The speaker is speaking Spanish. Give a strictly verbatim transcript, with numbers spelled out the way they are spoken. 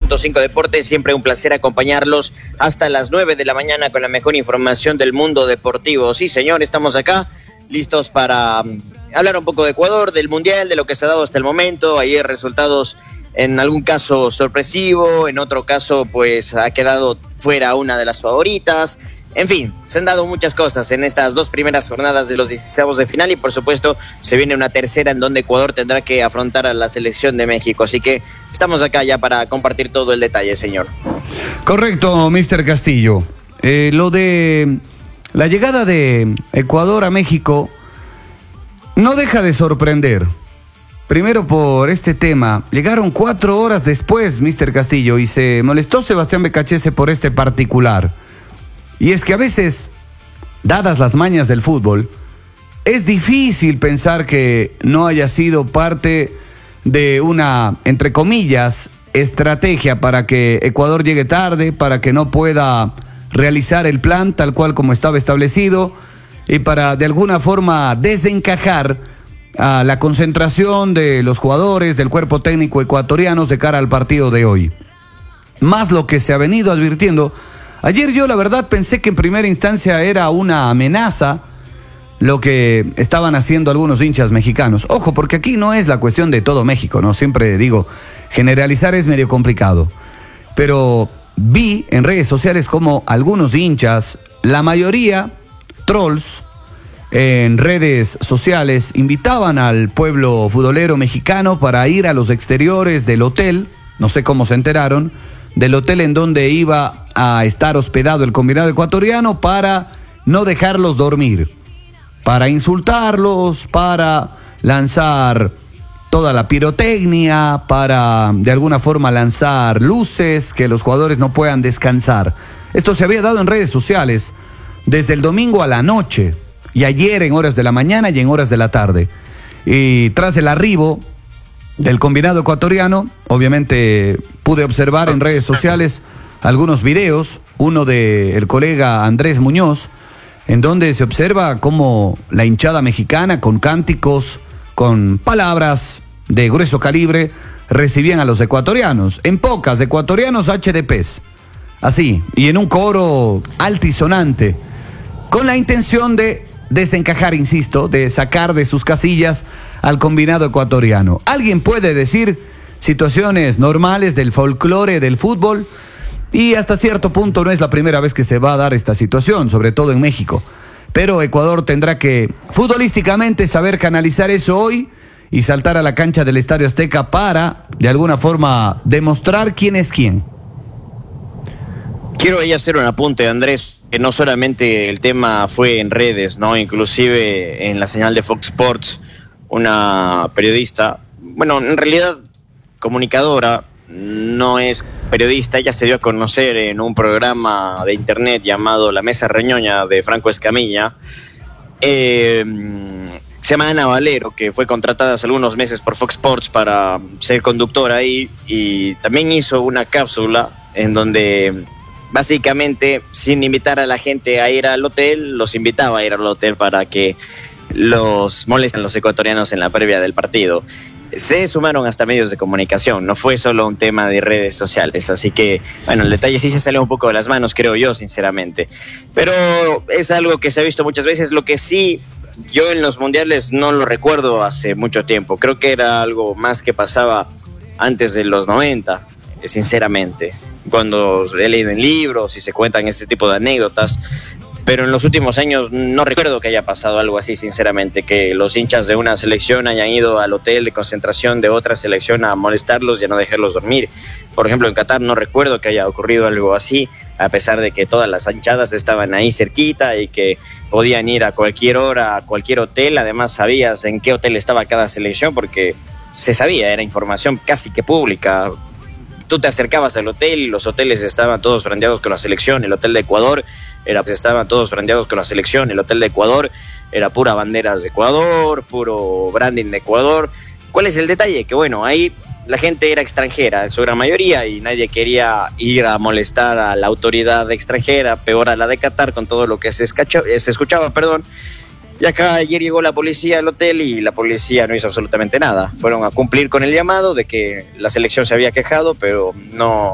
punto cinco Deportes, siempre un placer acompañarlos hasta las nueve de la mañana con la mejor información del mundo deportivo. Sí, señor, estamos acá listos para um, hablar un poco de Ecuador, del Mundial, de lo que se ha dado hasta el momento. Ayer resultados en algún caso sorpresivo, en otro caso pues ha quedado fuera una de las favoritas. En fin, se han dado muchas cosas en estas dos primeras jornadas de los dieciseis de final y por supuesto se viene una tercera en donde Ecuador tendrá que afrontar a la selección de México. Así que estamos acá ya para compartir todo el detalle, señor. Correcto, mister Castillo. Eh, lo de la llegada de Ecuador a México no deja de sorprender. Primero por este tema, llegaron cuatro horas después, mister Castillo, y se molestó Sebastián Becachese por este particular. Y es que a veces, dadas las mañas del fútbol, es difícil pensar que no haya sido parte de una, entre comillas, estrategia para que Ecuador llegue tarde, para que no pueda realizar el plan tal cual como estaba establecido y para de alguna forma desencajar a la concentración de los jugadores, del cuerpo técnico ecuatorianos de cara al partido de hoy. Más lo que se ha venido advirtiendo. Ayer yo la verdad pensé que en primera instancia era una amenaza lo que estaban haciendo algunos hinchas mexicanos. Ojo, porque aquí no es la cuestión de todo México, ¿no? Siempre digo, generalizar es medio complicado. Pero vi en redes sociales como algunos hinchas, la mayoría trolls, en redes sociales invitaban al pueblo futbolero mexicano para ir a los exteriores del hotel, no sé cómo se enteraron, del hotel en donde iba a estar hospedado el combinado ecuatoriano para no dejarlos dormir, para insultarlos, para lanzar toda la pirotecnia, para de alguna forma lanzar luces, que los jugadores no puedan descansar. Esto se había dado en redes sociales desde el domingo a la noche y ayer en horas de la mañana y en horas de la tarde. Y tras el arribo del combinado ecuatoriano, obviamente pude observar en redes sociales algunos videos, uno del colega Andrés Muñoz, en donde se observa cómo la hinchada mexicana con cánticos, con palabras de grueso calibre, recibían a los ecuatorianos, en pocas, ecuatorianos H D Pes, así, y en un coro altisonante, con la intención de desencajar, insisto, de sacar de sus casillas al combinado ecuatoriano. ¿Alguien puede decir situaciones normales del folclore del fútbol? Y hasta cierto punto no es la primera vez que se va a dar esta situación, sobre todo en México. Pero Ecuador tendrá que futbolísticamente saber canalizar eso hoy y saltar a la cancha del Estadio Azteca para, de alguna forma, demostrar quién es quién. Quiero ahí hacer un apunte, Andrés, que no solamente el tema fue en redes, ¿no? Inclusive en la señal de Fox Sports, una periodista, bueno, en realidad comunicadora, no es periodista, ella se dio a conocer en un programa de internet llamado La Mesa Reñoña de Franco Escamilla. Eh, se llama Ana Valero, que fue contratada hace algunos meses por Fox Sports para ser conductora ahí, y también hizo una cápsula en donde básicamente, sin invitar a la gente a ir al hotel, los invitaba a ir al hotel para que los molesten los ecuatorianos en la previa del partido. Se sumaron hasta medios de comunicación, no fue solo un tema de redes sociales, así que, bueno, el detalle sí se salió un poco de las manos, creo yo, sinceramente. Pero es algo que se ha visto muchas veces. Lo que sí, yo en los mundiales no lo recuerdo hace mucho tiempo, creo que era algo más que pasaba antes de los noventa, sinceramente, cuando he leído en libros y se cuentan este tipo de anécdotas, pero en los últimos años no recuerdo que haya pasado algo así, sinceramente, que los hinchas de una selección hayan ido al hotel de concentración de otra selección a molestarlos y a no dejarlos dormir. Por ejemplo, en Qatar no recuerdo que haya ocurrido algo así, a pesar de que todas las hinchadas estaban ahí cerquita y que podían ir a cualquier hora, a cualquier hotel. Además sabías en qué hotel estaba cada selección porque se sabía, era información casi que pública. Tú te acercabas al hotel y los hoteles estaban todos brandeados con la selección. El hotel de Ecuador era, estaban todos brandeados con la selección. El hotel de Ecuador era pura banderas de Ecuador, puro branding de Ecuador. ¿Cuál es el detalle? Que bueno, ahí la gente era extranjera en su gran mayoría y nadie quería ir a molestar a la autoridad extranjera, peor a la de Qatar, con todo lo que se, escacho, se escuchaba, perdón. Y acá ayer llegó la policía al hotel y la policía no hizo absolutamente nada. Fueron a cumplir con el llamado de que la selección se había quejado, pero no,